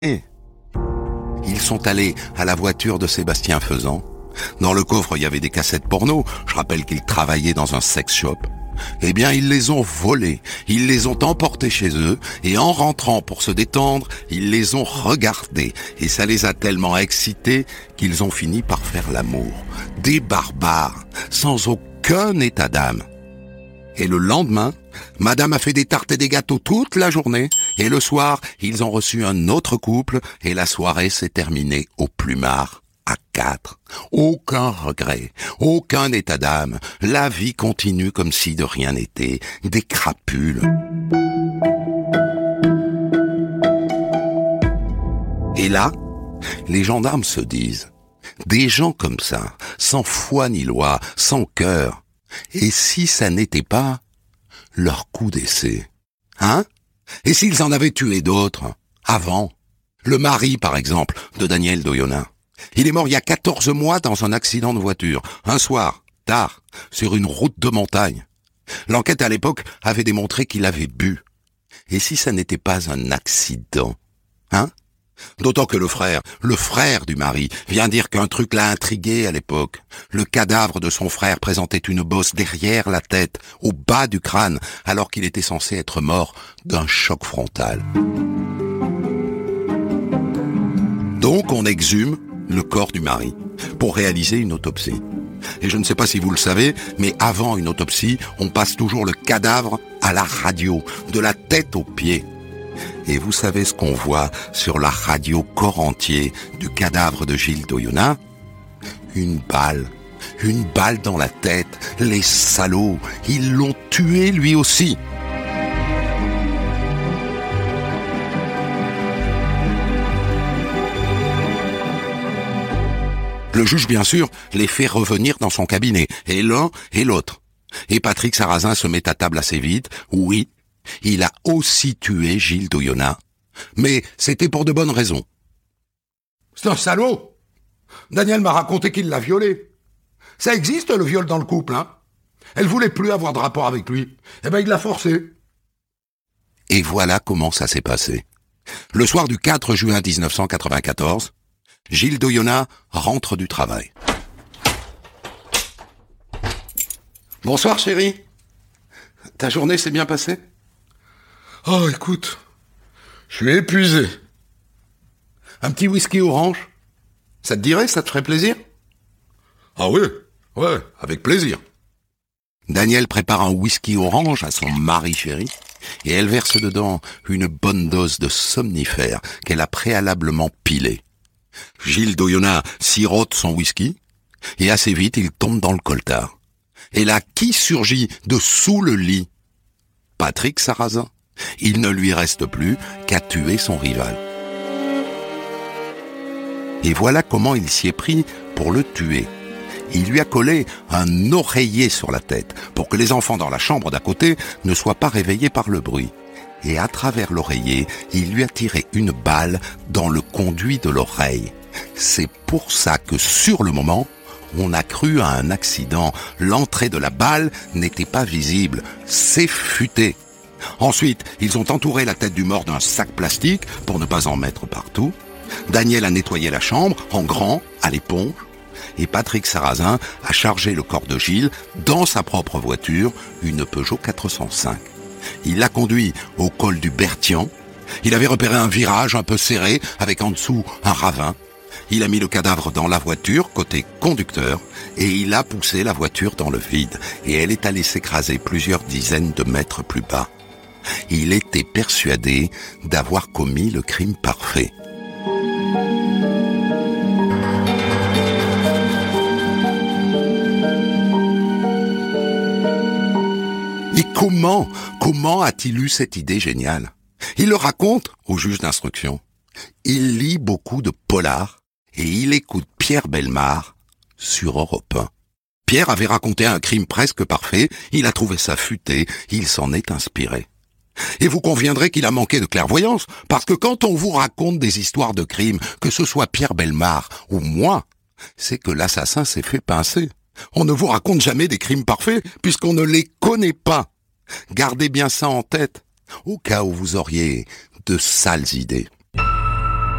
Ils sont allés à la voiture de Sébastien Faisan. Dans le coffre, il y avait des cassettes porno. Je rappelle qu'il travaillait dans un sex shop. Eh bien, ils les ont volées, ils les ont emportées chez eux, et en rentrant pour se détendre, ils les ont regardées, et ça les a tellement excités qu'ils ont fini par faire l'amour. Des barbares, sans aucun état d'âme. Et le lendemain, madame a fait des tartes et des gâteaux toute la journée, et le soir, ils ont reçu un autre couple, et la soirée s'est terminée au plumard. À 4. Aucun regret, aucun état d'âme. La vie continue comme si de rien n'était. Des crapules. Et là, les gendarmes se disent, des gens comme ça, sans foi ni loi, sans cœur, et si ça n'était pas leur coup d'essai? Hein? Et s'ils en avaient tué d'autres, avant? Le mari, par exemple, de Daniel Doyonnin. Il est mort il y a 14 mois dans un accident de voiture, un soir, tard, sur une route de montagne. L'enquête à l'époque avait démontré qu'il avait bu. Et si ça n'était pas un accident, hein? D'autant que le frère du mari, vient dire qu'un truc l'a intrigué à l'époque. Le cadavre de son frère présentait une bosse derrière la tête, au bas du crâne, alors qu'il était censé être mort d'un choc frontal. Donc on exhume le corps du mari, pour réaliser une autopsie. Et je ne sais pas si vous le savez, mais avant une autopsie, on passe toujours le cadavre à la radio, de la tête aux pieds. Et vous savez ce qu'on voit sur la radio corps entier du cadavre de Gilles Doyonnin? Une balle dans la tête. Les salauds, ils l'ont tué lui aussi. Le juge, bien sûr, les fait revenir dans son cabinet, et l'un et l'autre. Et Patrick Sarrazin se met à table assez vite. Oui, il a aussi tué Gilles Doyonnin, mais c'était pour de bonnes raisons. C'est un salaud. Daniel m'a raconté qu'il l'a violée. Ça existe, le viol dans le couple, hein? Elle voulait plus avoir de rapport avec lui. Eh ben, il l'a forcé. Et voilà comment ça s'est passé. Le soir du 4 juin 1994, Gilles Doyonnin rentre du travail. Bonsoir chérie. Ta journée s'est bien passée? Oh, écoute, je suis épuisé. Un petit whisky orange? Ça te dirait, ça te ferait plaisir? Ah oui, ouais, avec plaisir. Daniel prépare un whisky orange à son mari chéri et elle verse dedans une bonne dose de somnifère qu'elle a préalablement pilé. Gilles Doyonnin sirote son whisky, et assez vite il tombe dans le coltard. Et là, qui surgit de sous le lit? Patrick Sarrazin. Il ne lui reste plus qu'à tuer son rival. Et voilà comment il s'y est pris pour le tuer. Il lui a collé un oreiller sur la tête, pour que les enfants dans la chambre d'à côté ne soient pas réveillés par le bruit. Et à travers l'oreiller, il lui a tiré une balle dans le conduit de l'oreille. C'est pour ça que sur le moment, on a cru à un accident. L'entrée de la balle n'était pas visible, c'est futé. Ensuite, ils ont entouré la tête du mort d'un sac plastique pour ne pas en mettre partout. Daniel a nettoyé la chambre, en grand, à l'éponge. Et Patrick Sarrazin a chargé le corps de Gilles dans sa propre voiture, une Peugeot 405. Il l'a conduit au col du Berthian. Il avait repéré un virage un peu serré, avec en dessous un ravin. Il a mis le cadavre dans la voiture, côté conducteur, et il a poussé la voiture dans le vide. Et elle est allée s'écraser plusieurs dizaines de mètres plus bas. Il était persuadé d'avoir commis le crime parfait. Et comment a-t-il eu cette idée géniale? Il le raconte au juge d'instruction. Il lit beaucoup de polars et il écoute Pierre Bellemare sur Europe 1. Pierre avait raconté un crime presque parfait, il a trouvé ça futé, il s'en est inspiré. Et vous conviendrez qu'il a manqué de clairvoyance, parce que quand on vous raconte des histoires de crimes, que ce soit Pierre Bellemare ou moi, c'est que l'assassin s'est fait pincer. On ne vous raconte jamais des crimes parfaits, puisqu'on ne les connaît pas. Gardez bien ça en tête, au cas où vous auriez de sales idées.